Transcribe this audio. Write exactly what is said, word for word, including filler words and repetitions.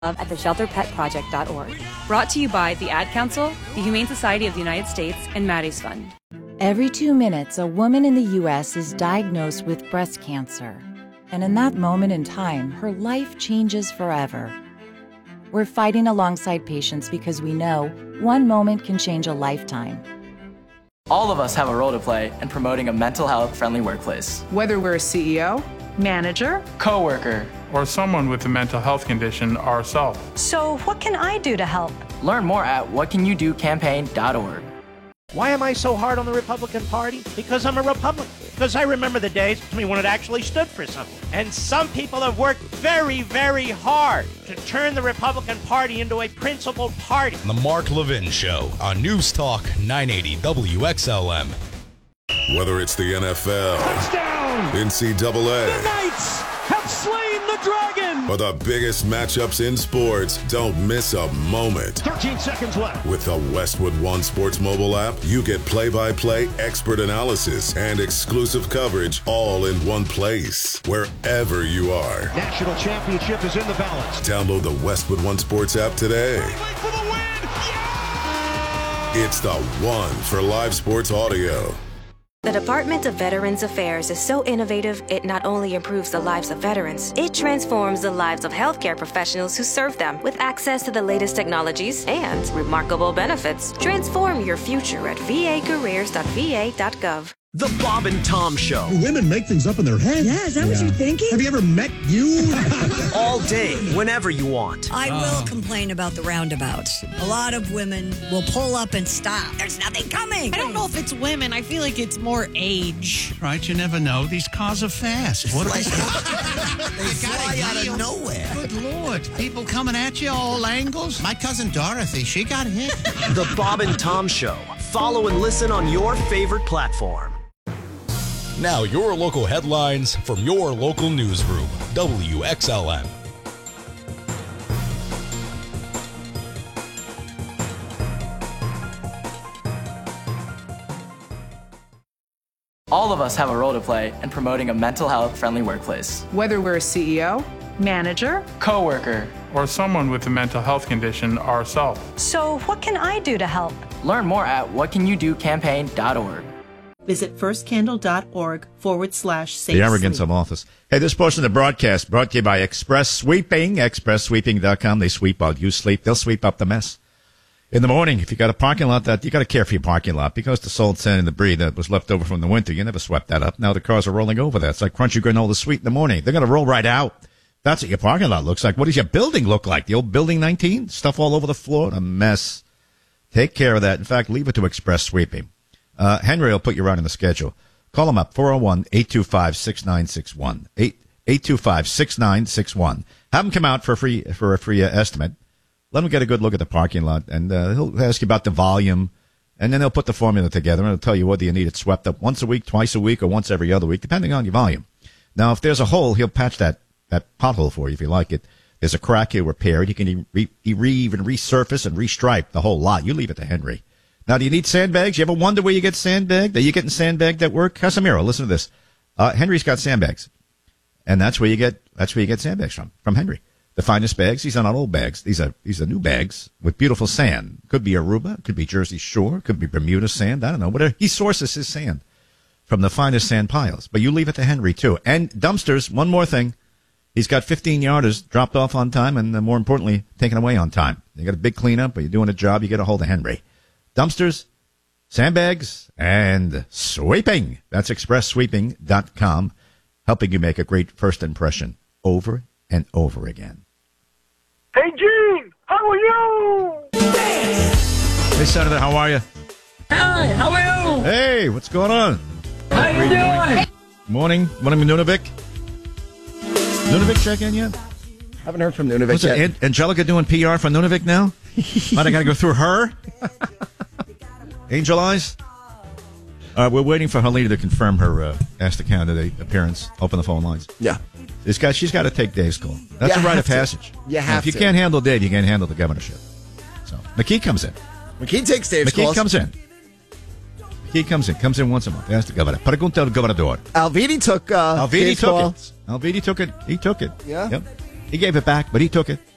at the shelter pet project dot org. Brought to you by the Ad Council, the Humane Society of the United States, and Maddie's Fund. Every two minutes, a woman in the U S is diagnosed with breast cancer. And in that moment in time, her life changes forever. We're fighting alongside patients because we know one moment can change a lifetime. All of us have a role to play in promoting a mental health-friendly workplace. Whether we're a C E O, manager, coworker, or someone with a mental health condition ourselves. So what can I do to help? Learn more at what can you do campaign dot org. Why am I so hard on the Republican Party? Because I'm a Republican. Because I remember the days when it actually stood for something. And some people have worked very, very hard to turn the Republican Party into a principled party. The Mark Levin Show on News Talk nine eighty W X L M. Whether it's the N F L, touchdown, N C double A, the Knights have slain the dragon, or the biggest matchups in sports, don't miss a moment. thirteen seconds left. With the Westwood One Sports mobile app, you get play-by-play expert analysis and exclusive coverage all in one place, wherever you are. National championship is in the balance. Download the Westwood One Sports app today. For the win. Yeah! It's the one for live sports audio. The Department of Veterans Affairs is so innovative, it not only improves the lives of veterans, it transforms the lives of healthcare professionals who serve them with access to the latest technologies and remarkable benefits. Transform your future at v a careers dot v a dot gov. The Bob and Tom Show. Women make things up in their head. Yeah, is that yeah. what you're thinking? Have you ever met you? All day, whenever you want. I oh. will complain about the roundabouts. A lot of women will pull up and stop. There's nothing coming. I don't know if it's women. I feel like it's more age. Right, you never know. These cars are fast. What like, they fly out of nowhere. Good Lord. People coming at you all angles. My cousin Dorothy, she got hit. The Bob and Tom Show. Follow and listen on your favorite platform. Now, your local headlines from your local newsroom, W X L M. All of us have a role to play in promoting a mental health-friendly workplace. Whether we're a C E O, manager, coworker, or someone with a mental health condition ourselves. So what can I do to help? Learn more at what can you do campaign dot org. Visit firstcandle.org forward slash safe The arrogance sleep. of office. Hey, this portion of the broadcast brought to you by Express Sweeping, express sweeping dot com. They sweep while you sleep. They'll sweep up the mess. In the morning, if you got a parking lot that, you got to care for your parking lot because the salt, sand, and debris that was left over from the winter, you never swept that up. Now the cars are rolling over that. It's like crunchy granola sweet in the morning. They're going to roll right out. That's what your parking lot looks like. What does your building look like? The old Building nineteen? Stuff all over the floor? A mess. Take care of that. In fact, leave it to Express Sweeping. Uh, Henry will put you right on the schedule. Call him up, four oh one, eight two five, six nine six one. eight two five, six nine six one. Have him come out for a free, for a free uh, estimate. Let him get a good look at the parking lot, and uh, he'll ask you about the volume, and then he'll put the formula together, and he'll tell you whether you need it swept up once a week, twice a week, or once every other week, depending on your volume. Now, if there's a hole, he'll patch that, that pothole for you if you like it. There's a crack, he'll repair it. He can re- re- and resurface and restripe the whole lot. You leave it to Henry. Now, do you need sandbags? You ever wonder where you get sandbagged? Are you getting sandbagged at work? Casimiro, listen to this. Uh, Henry's got sandbags. And that's where you get, that's where you get sandbags from, from Henry. The finest bags. These are not old bags. These are, these are new bags with beautiful sand. Could be Aruba. Could be Jersey Shore. Could be Bermuda sand. I don't know. Whatever. He sources his sand from the finest sand piles. But you leave it to Henry, too. And dumpsters, one more thing. He's got fifteen yarders dropped off on time and, uh, more importantly, taken away on time. You got a big cleanup, or you're doing a job, you get a hold of Henry. Dumpsters, sandbags, and sweeping. That's express sweeping dot com, helping you make a great first impression over and over again. Hey, Gene, how are you? Hey, Senator, how are you? Hi, how are you? Hey, what's going on? How you doing? Morning. Morning, Nunavik. Nunavik check in yet? Haven't heard from Nunavik What's yet. It, An- Angelica doing P R for Nunavik now? Might I got to go through her? Angel Eyes? Uh, we're waiting for Helena to confirm her uh, Ask the Candidate appearance. Open the phone lines. Yeah. This guy, she's got to take Dave's call. That's You a rite of have to. passage. You And have If you to. can't handle Dave, you can't handle the governorship. So McKee comes in. McKee takes Dave's McKee calls. comes in. McKee comes in. Comes in once a month. Ask the governor. Pregunta al gobernador. Alvini took uh, Alvini Dave's took call. it. Alvini took it. He took it. Yeah. Yep. He gave it back, but he took it.